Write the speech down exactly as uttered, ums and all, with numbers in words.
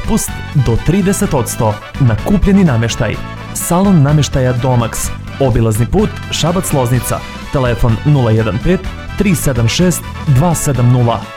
otpust do trideset posto na kupljeni namještaj. Salon namještaja Domax, obilazni put Šabac-Loznica, telefon nula jedan pet tri sedam šest dva sedam nula.